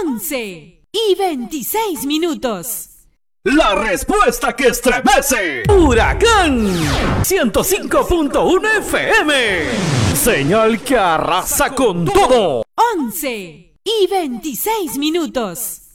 11:26. La respuesta que estremece. Huracán 105.1 FM. Señal que arrasa con todo. 11:26.